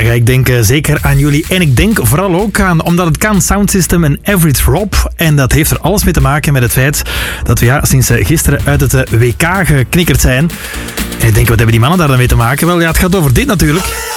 ga ik denken zeker aan jullie. En ik denk vooral ook aan, omdat het kan, Sound System en Average Rob. En dat heeft er alles mee te maken met het feit dat we sinds gisteren uit het WK geknikkerd zijn. En ik denk, wat hebben die mannen daar dan mee te maken? Wel, het gaat over dit natuurlijk.